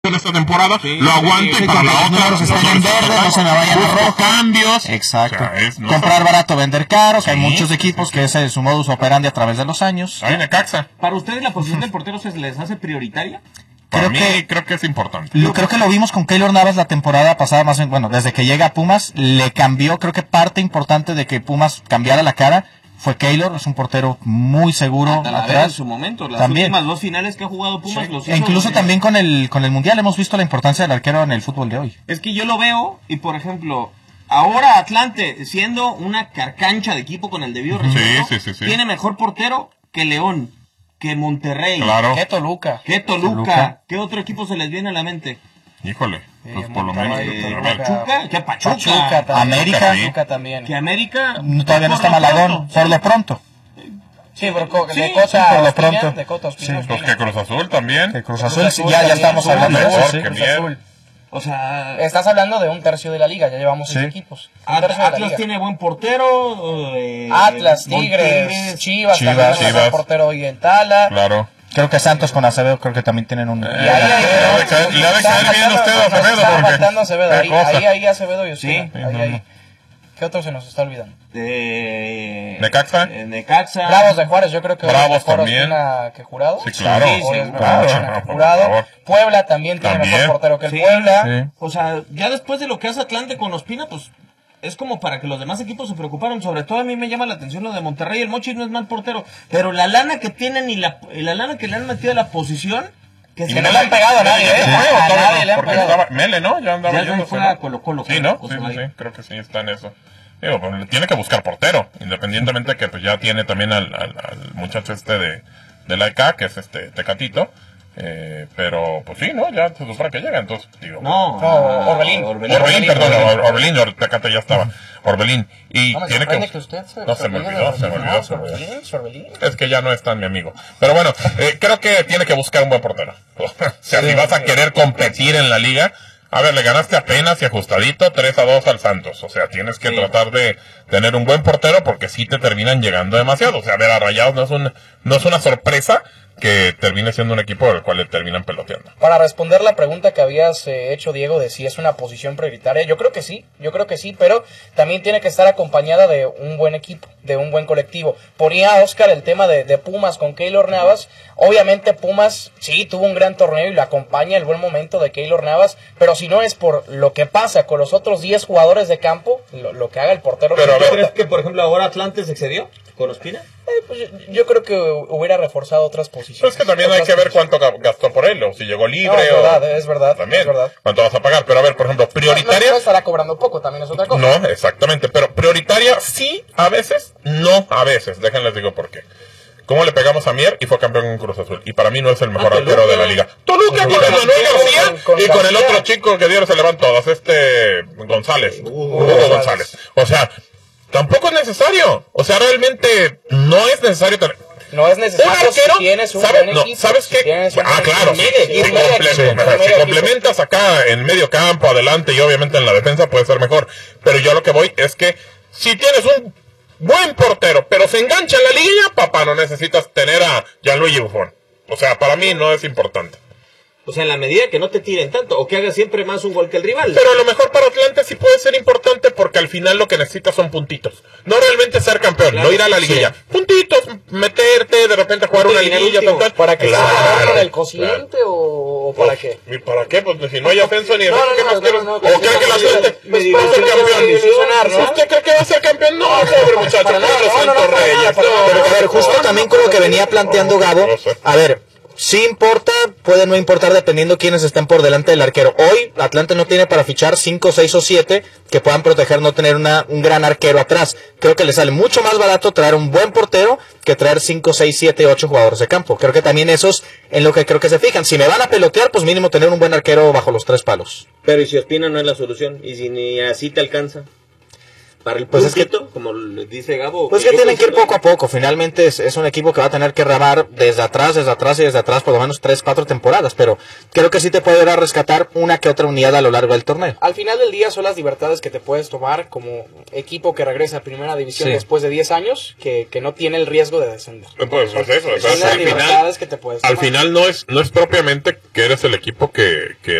en esta temporada, lo aguante sí, para la otra. Los números están en verde, no se me vayan a rojo. Cambios. Exacto. O sea, comprar barato, vender caro. Sí, Hay muchos equipos que ese es su modus operandi a través de los años. Ahí Necaxa. ¿Para ustedes la posición del portero se les hace prioritaria? Creo que es importante. Creo que lo vimos con Keylor Navas la temporada pasada, más bien, bueno, desde que llega a Pumas, le cambió, creo que parte importante de que Pumas cambiara la cara fue Keylor, es un portero muy seguro Talavera en su momento, las últimas dos finales que ha jugado Pumas los hizo. E incluso también con el Mundial hemos visto la importancia del arquero en el fútbol de hoy. Es que yo lo veo y, por ejemplo, ahora Atlante, siendo una carcancha de equipo con el debido respeto, sí. tiene mejor portero que León, que Monterrey, Claro. Que Toluca. ¿Qué otro equipo se les viene a la mente? Híjole, pues por lo menos. Pachuca, que Pachuca, América, Pachuca también. que América todavía no está Malagón, por lo pronto. Sí, pero Sí, de Cota por lo Ospina, pronto. de Cota Ospina. Sí. Pues que Cruz Azul también. Que Cruz Azul, ya estamos hablando de eso. mejor, Sí. que bien. O sea, Estás hablando de un tercio de la liga, ya llevamos 6 equipos. Un tercio de la Atlas liga. tiene buen portero. Atlas, Tigres, Chivas, también tiene Chivas. buen portero hoy en Tala. Claro. Creo que Santos con Acevedo creo que también tienen un... Le ha de caer bien usted a Acevedo. Está porque- faltando Acevedo. qué cosa. Ahí Acevedo y usted. Sí. Ahí. ¿Qué otro se nos está olvidando? Necaxa. Necaxa. Bravos de Juárez, yo creo que Bravos mejor también. Ospina que Jurado. Sí, claro. Sí, Sí, es sí, verdad, mucho, Ospina que por Jurado. favor. Puebla también tiene También. mejor portero que el Sí. Puebla. Sí. O sea, ya después de lo que hace Atlante con Ospina, pues es como para que los demás equipos se preocuparon. Sobre todo a mí me llama la atención lo de Monterrey. El Mochi no es mal portero, pero la lana que tienen y la lana que le han metido a la posición, que Que no le han pegado a nadie, ¿eh? A nadie le han Porque pegado. estaba Mele, ¿no? Ya andaba Ya yéndose, fue ¿no? a Colo-Colo. Sí, ¿no? José Sí, María. creo que sí está en eso. Digo, pues, tiene que buscar portero, independientemente que pues ya tiene también al muchacho de la EK, que es Tecatito. Pero pues sí, ¿no? Ya se supone que llega, entonces digo. Orbelín. Orbelín, Tecate ya estaba. Orbelín. Y No me tiene sorprende que usted No, se me olvidó. Orbelín. Es que ya no es tan mi amigo. Pero bueno, creo que tiene que buscar un buen portero. O sea, si vas a querer competir en la liga, a ver, le ganaste apenas y ajustadito 3-2 al Santos. O sea, tienes que tratar de tener un buen portero porque sí te terminan llegando demasiado. O sea, a ver, a Rayados no es una sorpresa que termine siendo un equipo del cual le terminan peloteando. Para responder la pregunta que habías hecho, Diego, de si es una posición prioritaria, yo creo que sí, pero también tiene que estar acompañada de un buen equipo, de un buen colectivo. Ponía Oscar el tema de Pumas con Keylor Navas. Obviamente Pumas sí tuvo un gran torneo y lo acompaña el buen momento de Keylor Navas, pero si no es por lo que pasa con los otros 10 jugadores de campo, lo que haga el portero. Pero ¿crees que, por ejemplo, ahora Atlante se excedió con Ospina? Pues yo creo que hubiera reforzado otras posiciones. Pero es que también hay que ver cuánto gastó por él, o si llegó libre. No, es verdad. También, es verdad. cuánto vas a pagar. Pero a ver, por ejemplo, prioritaria. No estará cobrando poco, también es otra cosa. No, exactamente. Pero prioritaria sí, a veces, no a veces. Déjenles digo por qué. ¿Cómo le pegamos a Mier y fue campeón en Cruz Azul? Y para mí no es el mejor arquero de la liga. Toluca con Manuel García y con el otro chico que dieron se le van todos, González. Hugo González. O sea, tampoco es necesario. O sea, realmente no es necesario tener. No es necesario Un arquero, si tienes un ¿sabes? buen No, equipo. ¿sabes qué? Si tienes un buen Claro, equipo. si complementas acá en medio campo, adelante y obviamente en la defensa puede ser mejor. Pero yo a lo que voy es que si tienes un buen portero, pero se engancha en la liga, papá, no necesitas tener a Gianluigi Buffon. O sea, para mí no es importante. O sea, en la medida que no te tiren tanto o que hagas siempre más un gol que el rival. Pero a lo mejor para Atlante sí puede ser importante porque al final lo que necesitas son puntitos. No realmente ser campeón, Claro, no ir a la liguilla. sí. Puntitos, meterte, de repente jugar una liguilla, tal. ¿Para que Claro, sea con el claro. cociente o para qué? ¿Y para qué? Pues si no hay ascenso ni No, ¿qué más quieres? no, ¿O cree que la Atlante va a ser campeón? ¿no? ¿Usted cree que va a ser campeón? No, pobre muchacho, para nada, pobre no, Santos para Reyes. nada, para nada. Pero a ver, justo también con lo que venía planteando Gabo, a ver, sí importa, puede no importar dependiendo quiénes estén por delante del arquero. Hoy Atlante no tiene para fichar 5, 6 o 7 que puedan proteger no tener un gran arquero atrás. Creo que le sale mucho más barato traer un buen portero que traer 5, 6, 7, 8 jugadores de campo. Creo que también eso es en lo que creo que se fijan. Si me van a pelotear, pues mínimo tener un buen arquero bajo los 3 palos. Pero ¿y si Ospina no es la solución? ¿Y si ni así te alcanza? para el Pues es que- puntito, como le dice Gabo. Pues que tienen que ir poco a poco. Finalmente es un equipo que va a tener que remar desde atrás por lo menos 3-4 temporadas. Pero creo que sí te puede dar a rescatar una que otra unidad a lo largo del torneo. Al final del día son las libertades que te puedes tomar como equipo que regresa a primera división Sí. después de 10 años, que no tiene el riesgo de descender. Pues es eso, o sea, Son las al final, libertades que te puedes tomar. no es propiamente que eres el equipo que